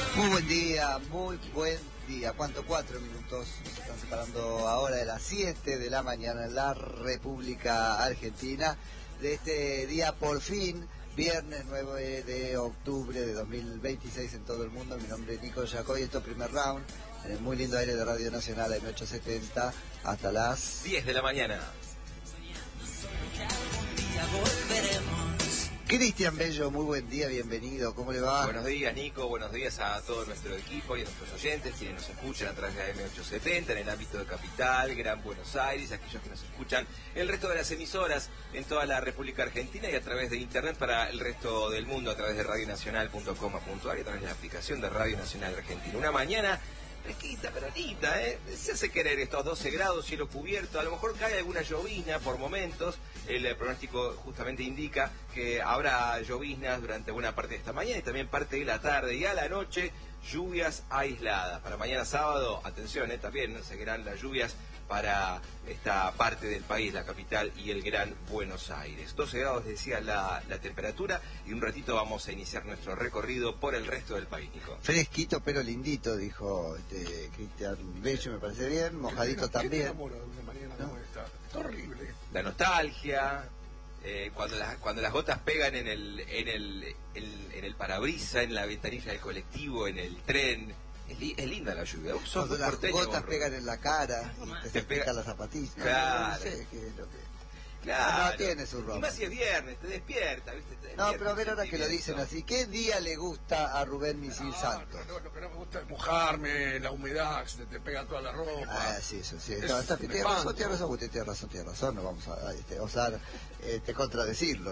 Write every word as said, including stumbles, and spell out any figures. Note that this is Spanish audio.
Muy buen día, muy buen día. ¿Cuánto? Cuatro minutos nos están separando ahora de las siete de la mañana en la República Argentina. De este día, por fin, viernes nueve de octubre de dos mil veintiséis en todo el mundo. Mi nombre es Nico Yacoy, esto es Primer Round, en el muy lindo aire de Radio Nacional, M ochocientos setenta, hasta las diez de la mañana. Cristian Bello, muy buen día, bienvenido, ¿cómo le va? Buenos días, Nico, buenos días a todo nuestro equipo y a nuestros oyentes, quienes nos escuchan a través de M ochocientos setenta en el ámbito de Capital, Gran Buenos Aires, aquellos que nos escuchan el resto de las emisoras en toda la República Argentina y a través de Internet para el resto del mundo, a través de radionacional punto com punto ar y a través de la aplicación de Radio Nacional Argentina. Una mañana fresquita, pero linda, ¿eh? Se hace querer estos doce grados, cielo cubierto, a lo mejor cae alguna llovizna por momentos. El eh, pronóstico justamente indica que habrá lloviznas durante buena parte de esta mañana y también parte de la tarde y a la noche lluvias aisladas. Para mañana sábado, atención, ¿eh? También ¿no? seguirán las lluvias para esta parte del país, la capital y el Gran Buenos Aires. doce grados decía la, la temperatura y un ratito vamos a iniciar nuestro recorrido por el resto del país, Nico. Fresquito pero lindito, dijo este Cristian Bello, me parece bien, mojadito también. ¿Qué enamora de una mañana como esta? Es horrible. La nostalgia, eh, cuando, las, cuando las gotas pegan en el, en el, el, en el parabrisa, en la ventanilla del colectivo, en el tren. Es, li, es linda la lluvia. Vos sos Cuando las porteño, gotas vos, pegan en la cara y te, te se pega... pican las zapatillas. Claro. No, no sé qué es lo que... Claro. No, tiene su romance. Y más si es viernes, te despierta, ¿viste? Te No, despierta, pero a ver ahora que lo dicen eso. así, ¿qué día le gusta a Rubén Misil No, Santos? no, no, lo que no me gusta es mojarme, la humedad, se te pega toda la ropa. Ah, sí, eso sí. Es No, está, un tiene razón, espanto. tiene razón, usted tiene razón, tiene razón, no vamos a este, osar este, contradecirlo.